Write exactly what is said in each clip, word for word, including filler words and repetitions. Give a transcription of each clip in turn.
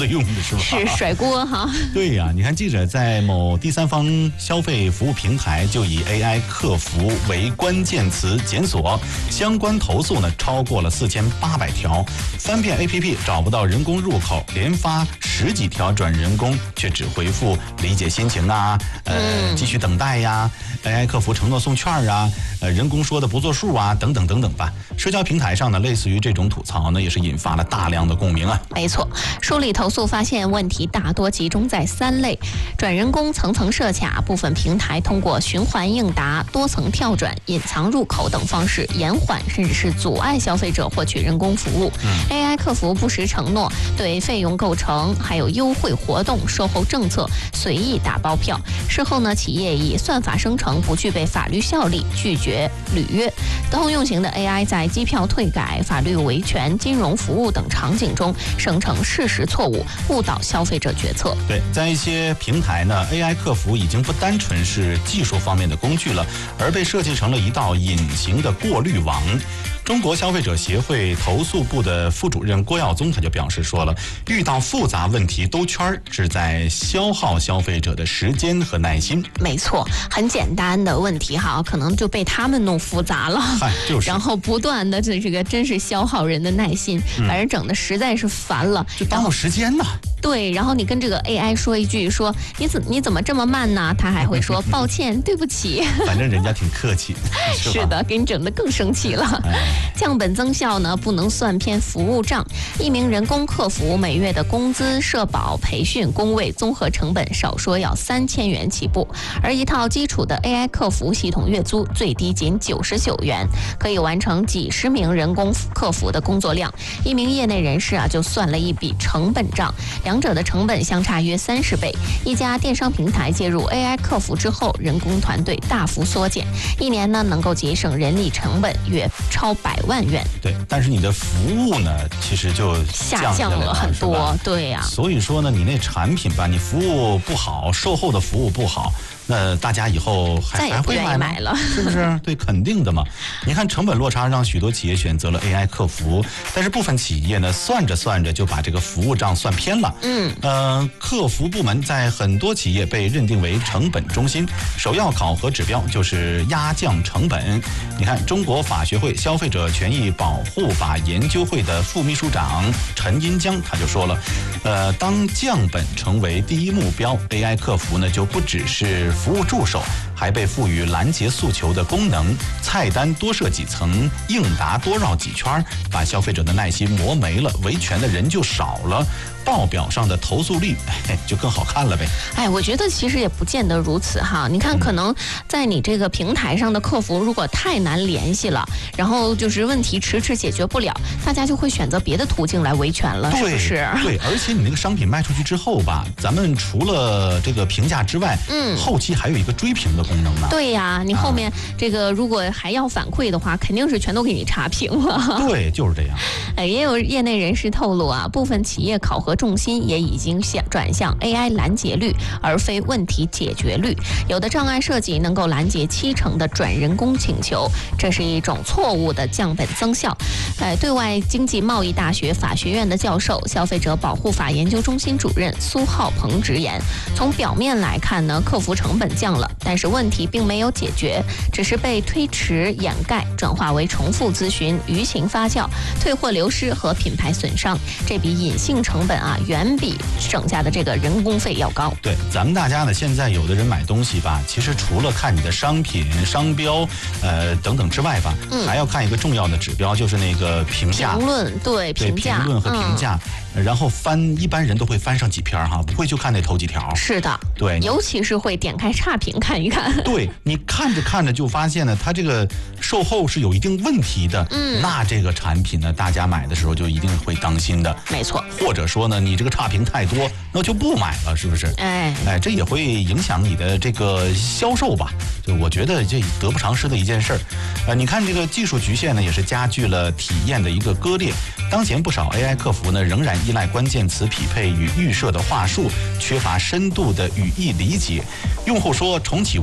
的用的是吧？ 是甩锅哈。 对呀、啊，你看记者在某第三方消费服务平台就以 A I 客服为关键词检索，相关投诉呢超过了四千八百条，翻遍 A P P 找不到人工入口，连发十几条转人工，却只回复理解心情啊，呃，继续等待呀 ，A I 客服承诺送券啊，呃，人工说的不作数啊，等等等等吧。社交平台上呢，类似于这种吐槽呢，也是引发了大量的共鸣啊。 没错，梳理投诉发现问题大多集中在三类：转人工层层设卡，部分平台通过循环应答、多层跳转、隐藏入口等方式延缓甚至是阻碍消费者获取人工服务。嗯、A I 客服不实承诺，对费用构成、还有优惠活动、售后政策随意打包票。事后呢，企业以算法生成不具备法律效力，拒绝履约。通用型的 A I 在机票退改、法律维权、金融服务等场景中生成事实错误，误导消费者决策。 对，在一些平台呢 ，A I 客服已经不单纯是技术方面的工具了，而被设计成了一道隐形的过滤网。中国消费者协会投诉部的副主任郭耀宗他就表示说了，遇到复杂问题兜圈是在消耗消费者的时间和耐心。 没错，很简单的问题哈，可能就被他们弄复杂了， 嗨，就是， 然后不断的这这个真是消耗人的耐心， 嗯、 反正整的实在是烦了， 就耽误时间呢。 对，然后你跟这个 A I 说一句说你怎你怎么这么慢呢？他还会说抱歉，对不起。 反正人家挺客气，是, 是的，给你整得更生气了。哎、降本增效呢，不能算偏服务账。一名人工客服每月的工资、社保、培训、工位综合成本少说要三千元起步，而一套基础的 A I 客服系统月租最低仅九十九元，可以完成几十名人工客服的工作量。一名业内人士啊，就算了一笔成本账。两者的成本相差约三十倍。一家电商平台介入 A I 客服之后，人工团队大幅缩减，一年呢能够节省人力成本约超百万元。 对，但是你的服务呢，其实就下降了很多。对呀、啊， 所以说呢，你那产品吧，你服务不好，售后的服务不好。那大家以后还再也不愿意买了， 是不是？对，肯定的嘛。你看成本落差让许多企业选择了 A I 客服，但是部分企业呢，算着算着就把这个服务账算偏了。嗯，呃，客服部门在很多企业被认定为成本中心，首要考核指标就是压降成本。你看，中国法学会消费者权益保护法研究会的副秘书长陈银江他就说了，呃，当降本成为第一目标 ，A I 客服呢就不只是服务助手，还被赋予拦截诉求的功能，菜单多设几层，应答多绕几圈，把消费者的耐心磨没了，维权的人就少了，报表上的投诉率就更好看了呗。 哎，我觉得其实也不见得如此哈。你看，可能在你这个平台上的客服如果太难联系了，然后就是问题迟迟解决不了，大家就会选择别的途径来维权了，是不是？ 对，而且你那个商品卖出去之后吧，咱们除了这个评价之外，嗯，后期还有一个追评的功能呢。 对呀、啊，你后面这个如果还要反馈的话，肯定是全都给你差评了。 对，就是这样。 哎，也有业内人士透露啊，部分企业考核重心也已经向转向 A I 拦截率，而非问题解决率。有的障碍设计能够拦截七成的转人工请求，这是一种错误的降本增效。哎，对外经济贸易大学法学院的教授、消费者保护法研究中心主任苏浩鹏直言，从表面来看呢，客服成本降了，但是问题并没有解决，只是被推迟、掩盖，转化为重复咨询、舆情发酵、退货流失和品牌损伤。这笔隐性成本啊，远比省下的这个人工费要高。 对，咱们大家呢，现在有的人买东西吧，其实除了看你的商品、商标，呃等等之外吧，嗯、还要看一个重要的指标，就是那个评价、 评论，对， 对， 评价、 评论和评价。嗯然后翻，一般人都会翻上几篇哈，不会就看那头几条。 是的， 对， 尤其是会点开差评看一看。 对，你看着看着就发现呢，它这个售后是有一定问题的。嗯，那这个产品呢，大家买的时候就一定会当心的。 没错。 或者说呢，你这个差评太多，那就不买了，是不是？ 哎哎，这也会影响你的这个销售吧？就我觉得这得不偿失的一件事儿。呃，你看这个技术局限呢，也是加剧了体验的一个割裂。当前不少 A I 客服呢，仍然依赖关键词匹配与预设的话术，缺乏深度的语义理解。用户说重启无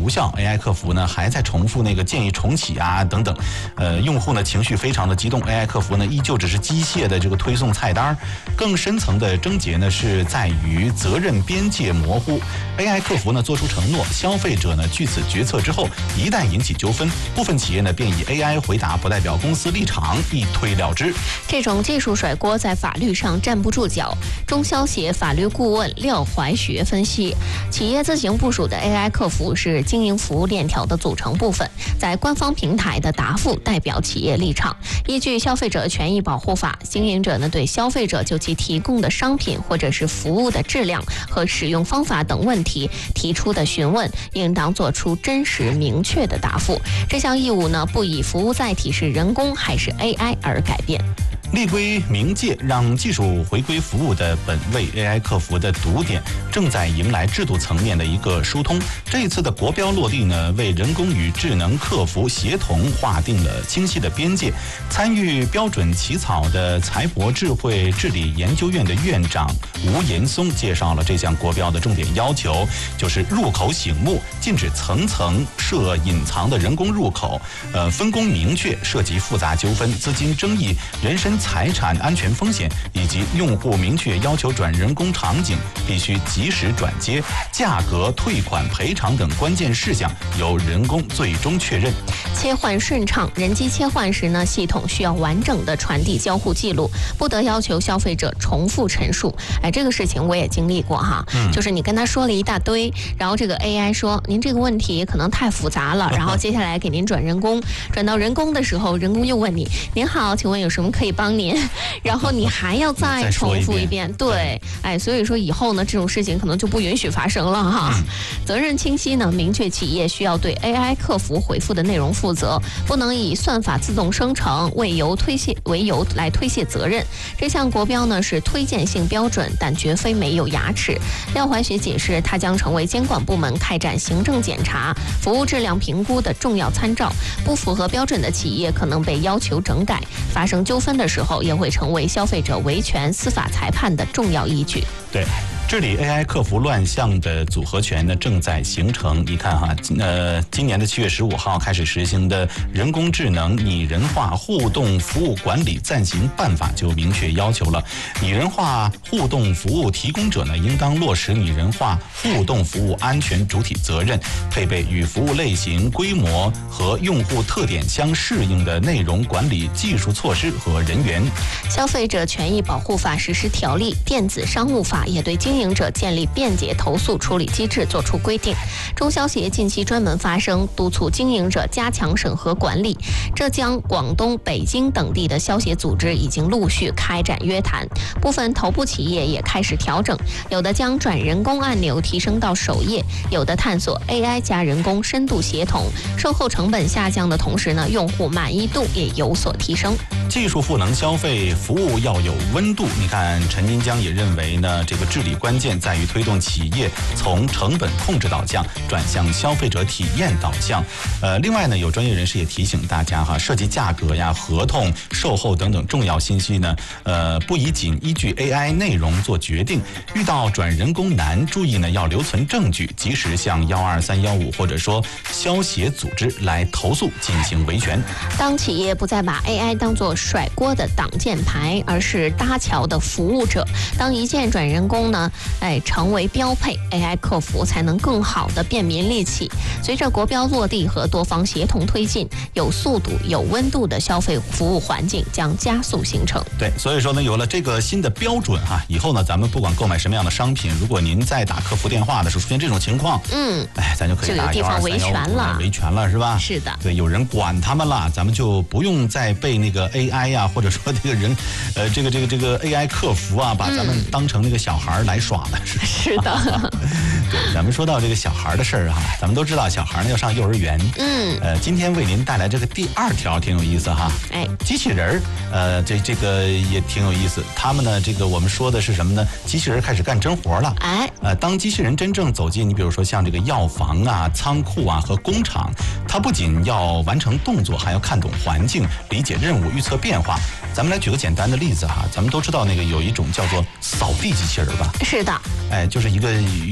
无效 ，A I 客服呢还在重复那个建议重启啊等等，呃，用户呢情绪非常的激动 ，A I 客服呢依旧只是机械的这个推送菜单，更深层的症结呢是在于责任边界模糊。A I 客服呢做出承诺，消费者呢据此决策之后，一旦引起纠纷，部分企业呢便以 A I 回答不代表公司立场，一推了之。 这种技术甩锅在法律上站不住脚。中消协法律顾问廖怀学分析，企业自行部署的 A I 客服是经营服务链条的组成部分，在官方平台的答复代表企业立场。依据消费者权益保护法，经营者呢对消费者就其提供的商品或者是服务的质量和使用方法等问题提出的询问，应当做出真实明确的答复。这项义务呢，不以服务载体是人工还是 A I 而改变。 立规明界，让技术回归服务的本位 A I 客服的读点正在迎来制度层面的一个疏通。这一次的国标落地呢，为人工与智能客服协同划定了清晰的边界。参与标准起草的财博智慧治理研究院的院长吴岩松介绍了这项国标的重点要求，就是入口醒目，禁止层层设隐藏的人工入口，呃，分工明确，涉及复杂纠纷、资金争议、人身财产安全风险以及用户明确要求转人工场景必须及时转接，价格、退款、赔偿等关键事项由人工最终确认。 切换顺畅，人机切换时呢，系统需要完整的传递交互记录，不得要求消费者重复陈述。哎，这个事情我也经历过哈，嗯、就是你跟他说了一大堆，然后这个 A I 说您这个问题可能太复杂了，然后接下来给您转人工，转到人工的时候，人工又问你您好，请问有什么可以帮您，然后你还要再重复一遍，对，哎，所以说以后呢，这种事情可能就不允许发生了哈。嗯、责任清晰呢，明确企业需要对 A I 客服回复的内容负责，不能以算法自动生成为由推卸为由来推卸责任。这项国标呢是推荐性标准，但绝非没有牙齿。廖怀学解释，它将成为监管部门开展行政检查、服务质量评估的重要参照。不符合标准的企业可能被要求整改，发生纠纷的时候也会成为消费者维权司法裁判的重要依据。 对。治理 A I 客服乱象的组合拳呢正在形成。你看哈，呃，今年的七月十五号开始实行的人工智能拟人化互动服务管理暂行办法就明确要求了，拟人化互动服务提供者呢，应当落实拟人化互动服务安全主体责任，配备与服务类型、规模和用户特点相适应的内容管理技术措施和人员。 消费者权益保护法实施条例、电子商务法也对经经营者建立便捷投诉处理机制作出规定。中消协近期专门发声，督促经营者加强审核管理。浙江、广东、北京等地的消协组织已经陆续开展约谈，部分头部企业也开始调整，有的将转人工按钮提升到首页，有的探索 A I 加人工深度协同，售后成本下降的同时呢，用户满意度也有所提升。 技术赋能消费，服务要有温度。你看，陈金江也认为呢，这个治理关键在于推动企业从成本控制导向转向消费者体验导向。呃，另外呢，有专业人士也提醒大家哈，涉及价格呀、合同、售后等等重要信息呢，呃，不宜仅依据 A I 内容做决定。遇到转人工难，注意呢要留存证据，及时向幺二三幺五或者说消协组织来投诉进行维权。 当企业不再把 A I 当作甩锅的挡箭牌，而是搭桥的服务者，当一键转人工呢，哎，成为标配 ，A I 客服才能更好的便民利企。随着国标落地和多方协同推进，有速度、有温度的消费服务环境将加速形成。 对，所以说呢，有了这个新的标准哈，以后呢，咱们不管购买什么样的商品，如果您在打客服电话的时候出现这种情况，嗯，哎，咱就可以打地方维权了， 维权了是吧？ 是的， 对，有人管他们了，咱们就不用再被那个 A I 呀、啊，或者说这个人，呃，这个这个这个 A I 客服啊，把咱们当成那个小孩来耍了，是、 嗯、是的。 对，咱们说到这个小孩的事儿哈，咱们都知道小孩呢要上幼儿园，嗯，呃，今天为您带来这个第二条挺有意思哈，哎，机器人儿，呃，这这个也挺有意思，他们呢，这个我们说的是什么呢？机器人开始干真活了，哎，呃，当机器人真正走进你比如说像这个药房啊、仓库啊和工厂，它不仅要完成动作，还要看懂环境、理解任务、预测变化。咱们来举个简单的例子哈，咱们都知道那个有一种叫做扫地机器人吧？ 是的， 哎，就是一个圆形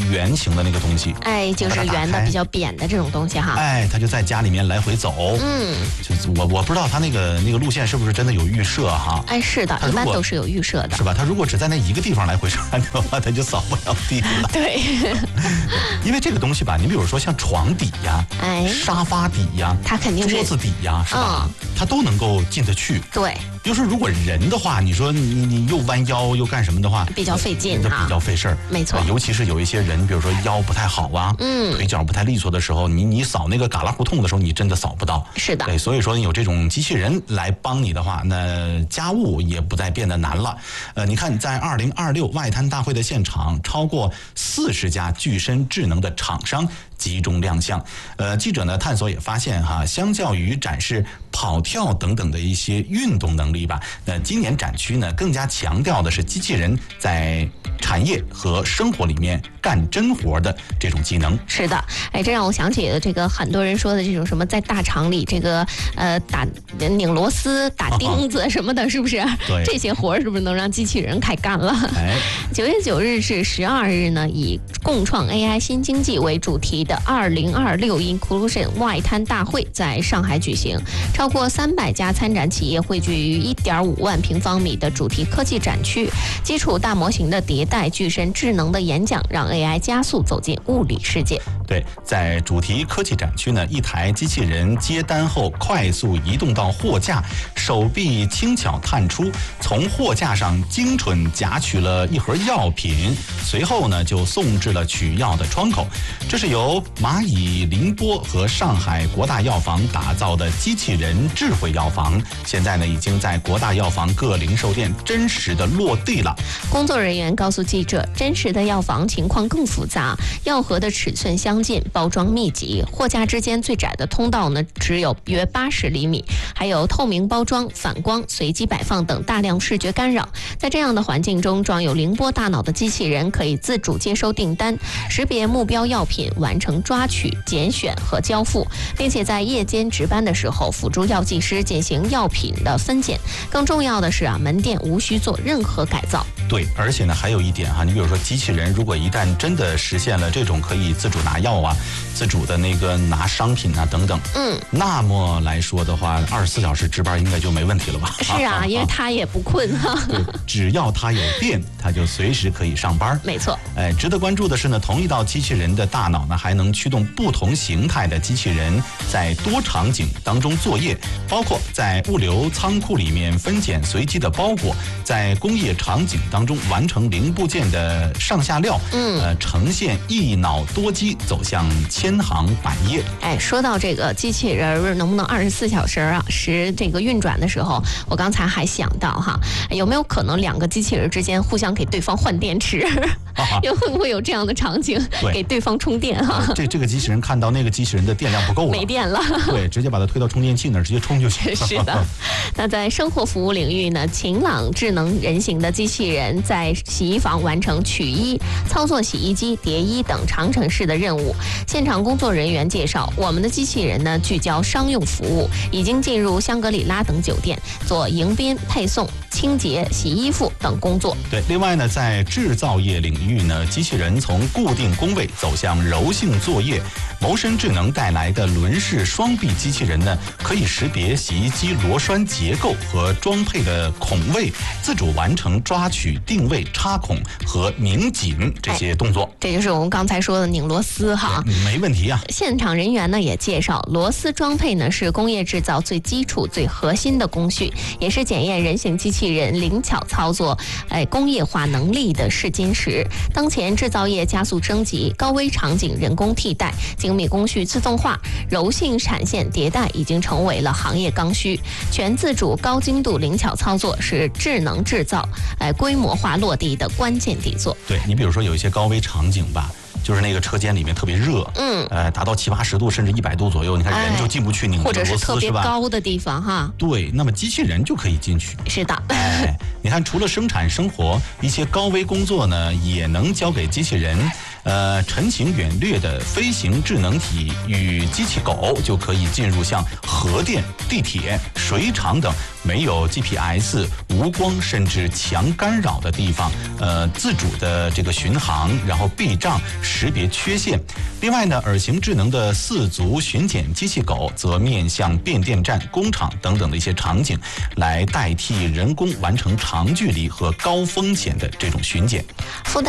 形的那个东西， 哎，就是圆的比较扁的这种东西哈。 哎，他就在家里面来回走。 嗯， 就我我不知道他那个那个路线是不是真的有预设哈？ 哎，是的，一般都是有预设的， 是吧？他如果只在那一个地方来回转的话，他就扫不了地了。 对， 因为这个东西吧，你比如说像床底呀、 哎， 沙发底呀， 它肯定是桌子底呀，是吧？嗯、它都能够进得去。 对。 就是如果人的话，你说你你又弯腰又干什么的话， 比较费劲啊，比较费事儿。 没错， 尤其是有一些人，比如说腰不太好啊，嗯，腿脚不太利索的时候，你你扫那个旮旯胡同的时候，你真的扫不到。 是的， 对，所以说有这种机器人来帮你的话，那家务也不再变得难了。呃，你看，在二零二六外滩大会的现场，超过四十家具身智能的厂商集中亮相。呃，记者呢探索也发现哈，相较于展示跑跳等等的一些运动能力吧，那今年展区呢更加强调的是机器人在产业和生活里面干真活的这种技能。 是的，哎，这让我想起了这个很多人说的这种什么在大厂里这个呃打拧螺丝、打钉子什么的，是不是？ 对， 这些活是不是能让机器人开干了？ 哎， 九月九日至十二日呢，以共创 A I 新经济为主题的二零二六 Inclusion 外滩大会在上海举行，超过三百家参展企业汇聚于一点五万平方米的主题科技展区，基础大模型的迭代、具身智能的演讲，让 A I 加速走进物理世界。 对，在主题科技展区呢，一台机器人接单后快速移动到货架，手臂轻巧探出，从货架上精准夹取了一盒药品，随后呢就送至了取药的窗口。这是由蚂蚁凌波和上海国大药房打造的机器人智慧药房，现在呢已经在国大药房各零售店真实的落地了。 工作人员告诉记者，真实的药房情况更复杂，药盒的尺寸相近，包装密集，货架之间最窄的通道呢只有约八十厘米，还有透明包装、反光、随机摆放等大量视觉干扰。在这样的环境中，装有凌波大脑的机器人可以自主接收订单，识别目标药品，完成抓取、拣选和交付，并且在夜间值班的时候辅助药剂师进行药品的分拣。更重要的是啊，门店无需做任何改造。 对，而且呢还有一点哈，你比如说机器人如果一旦真的实现了这种可以自主拿药啊、自主的那个拿商品啊等等， 嗯， 那么来说的话，二十四小时值班应该就没问题了吧？ 是啊，因为它也不困哈。 对，只要它有电，它就随时可以上班。 没错。 哎，值得关注的是呢，同一道机器人的大脑呢，还能驱动不同形态的机器人在多场景当中作业，包括在物流仓库里面分拣随机的包裹，在工业场景当中完成零部件的上下料，嗯，呃，呈现一脑多机走向千行百业。 哎，说到这个机器人能不能二十四小时啊时这个运转的时候，我刚才还想到哈，有没有可能两个机器人之间互相给对方换电池？又会不会有这样的场景，给对方充电哈？ 这这个机器人看到那个机器人的电量不够了， 没电了， 对，直接把它推到充电器那儿，直接充就行。 是的。那在生活服务领域呢，晴朗智能人形的机器人在洗衣房完成取衣、操作洗衣机、叠衣等长程式的任务。现场工作人员介绍，我们的机器人呢聚焦商用服务，已经进入香格里拉等酒店做迎宾、配送、清洁、洗衣服等工作。 对，另外呢，在制造业领域呢，机器人从固定工位走向柔性作业。谋生智能带来的轮式双臂机器人呢，可以识别洗衣机螺栓结构和装配的孔位，自主完成抓取、定位、插孔和拧紧这些动作。 哎、这就是我们刚才说的拧螺丝哈， 没问题啊。 现场人员呢也介绍，螺丝装配呢是工业制造最基础、最核心的工序，也是检验人形机器人灵巧操作、哎工业化能力的试金石。当前制造业加速升级，高危场景人工替代、精密工序自动化、柔性产线迭代已经成为了行业刚需。全自主、高精度、灵巧操作是智能制造哎规模化落地的关键底座。 对，你比如说有一些高危场景吧。就是那个车间里面特别热，嗯，呃，达到七八十度甚至一百度左右，你看人就进不去拧这个螺丝， 或者是特别高的地方哈。 对，那么机器人就可以进去。 是的， 哎，你看，除了生产生活，一些高危工作呢，也能交给机器人。 呃，晨行远掠的飞行智能体与机器狗就可以进入像核电、地铁、水厂等没有 G P S、无光甚至强干扰的地方，呃，自主的这个巡航，然后避障、识别缺陷。另外呢，耳形智能的四足巡检机器狗则面向变电站、工厂等等的一些场景，来代替人工完成长距离和高风险的这种巡检。